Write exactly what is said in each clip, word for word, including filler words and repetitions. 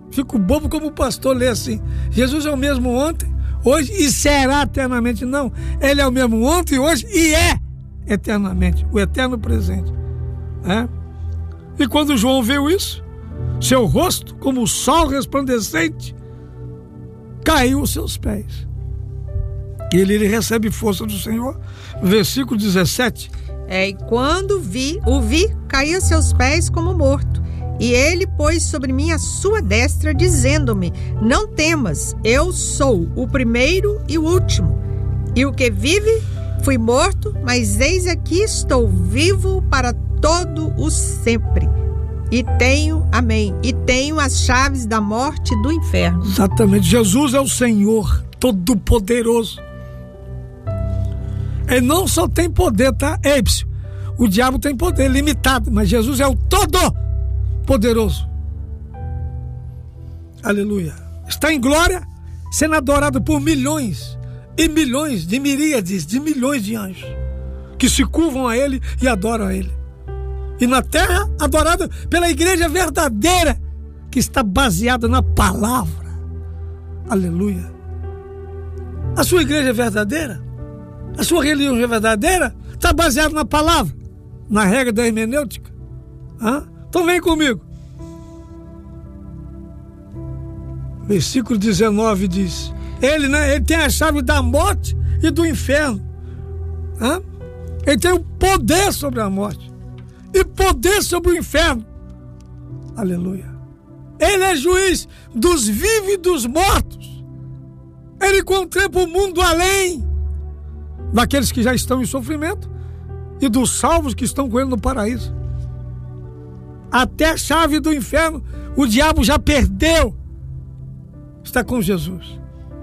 Fico bobo como o pastor lê assim: Jesus é o mesmo ontem, hoje e será eternamente. Não, ele é o mesmo ontem, hoje e é eternamente, o eterno presente. É? E quando João viu isso, seu rosto, como o sol resplandecente, caiu aos seus pés. E ele, ele recebe força do Senhor. Versículo dezessete. É, e quando vi, o vi, caí a seus pés como morto. E ele pôs sobre mim a sua destra, dizendo-me: não temas, eu sou o primeiro e o último. E o que vive, fui morto, mas eis aqui estou vivo para todo o sempre. E tenho, amém, e tenho as chaves da morte e do inferno. Exatamente, Jesus é o Senhor Todo-Poderoso. Ele não só tem poder, tá? Epsilon. O diabo tem poder limitado, mas Jesus é o Todo-Poderoso. Aleluia. Está em glória, sendo adorado por milhões e milhões de miríades, de milhões de anjos que se curvam a Ele e adoram a Ele. E na terra, adorado pela igreja verdadeira, que está baseada na palavra. Aleluia. A sua igreja é verdadeira? A sua religião é verdadeira? Está baseada na palavra, na regra da hermenêutica? Hã? Então vem comigo. Versículo dezenove diz: Ele, né, ele tem a chave da morte e do inferno. Hã? Ele tem o poder sobre a morte e poder sobre o inferno. Aleluia. Ele é juiz dos vivos e dos mortos. Ele contempla o mundo além daqueles que já estão em sofrimento e dos salvos que estão com ele no paraíso. Até a chave do inferno o diabo já perdeu. Está com Jesus.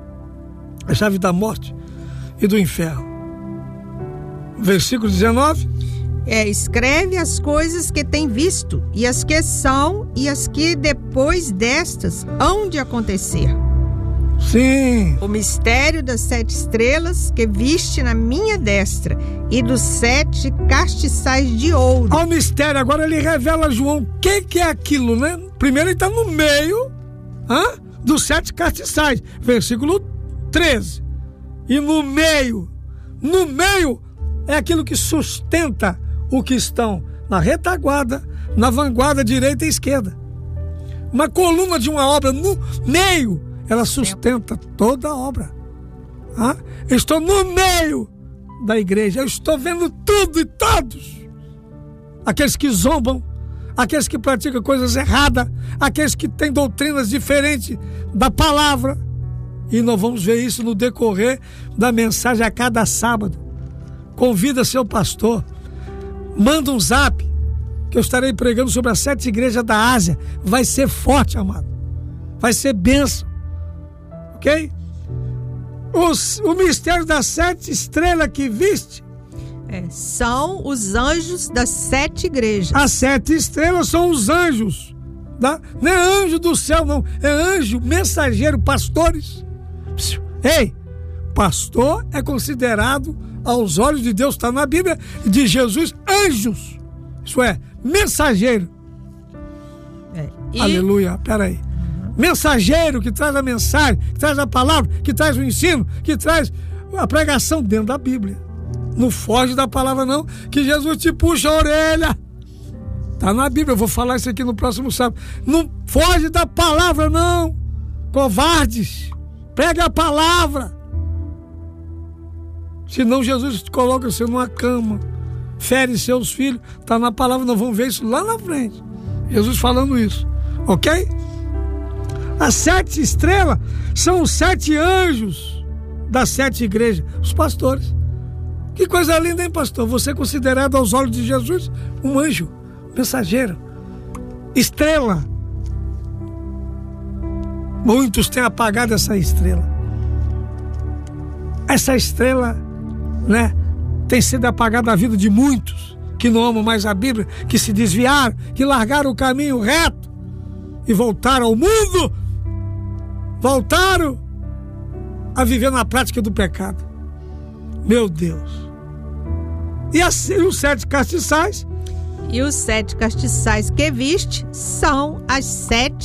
A chave da morte e do inferno. Versículo dezenove. É, escreve as coisas que tem visto, e as que são, e as que depois destas hão de acontecer. Sim. O mistério das sete estrelas que viste na minha destra, e dos sete castiçais de ouro. Olha o mistério, agora ele revela a João o que, que é aquilo, né? Primeiro ele está no meio hã, dos sete castiçais, versículo treze. E no meio, no meio é aquilo que sustenta o que estão na retaguarda, na vanguarda direita e esquerda. Uma coluna de uma obra no meio, ela sustenta toda a obra. Ah, eu estou no meio da igreja, eu estou vendo tudo e todos. Aqueles que zombam, aqueles que praticam coisas erradas, aqueles que têm doutrinas diferentes da palavra. E nós vamos ver isso no decorrer da mensagem a cada sábado. Convida seu pastor, manda um zap, que eu estarei pregando sobre as sete igrejas da Ásia. Vai ser forte, amado. Vai ser bênção. Ok? Os, o mistério das sete estrelas que viste é, são os anjos das sete igrejas. As sete estrelas são os anjos. Tá? Não é anjo do céu, não. É anjo, mensageiro, pastores. Ei, pastor é considerado aos olhos de Deus, está na Bíblia de Jesus, anjos. Isso é, mensageiro. É, e... Aleluia, peraí. Uhum. Mensageiro que traz a mensagem, que traz a palavra, que traz o ensino, que traz a pregação dentro da Bíblia. Não foge da palavra não, que Jesus te puxa a orelha. Está na Bíblia, eu vou falar isso aqui no próximo sábado. Não foge da palavra não, covardes. Prega a palavra. Senão Jesus te coloca você numa cama, fere seus filhos. Está na palavra, nós vamos ver isso lá na frente. Jesus falando isso, ok? As sete estrelas são os sete anjos das sete igrejas, os pastores. Que coisa linda, hein, pastor? Você é considerado aos olhos de Jesus um anjo, mensageiro, estrela. Muitos têm apagado essa estrela. Essa estrela, né, tem sido apagada da vida de muitos que não amam mais a Bíblia, que se desviaram, que largaram o caminho reto e voltaram ao mundo, voltaram a viver na prática do pecado. Meu Deus. E assim os sete castiçais? E os sete castiçais que viste são as sete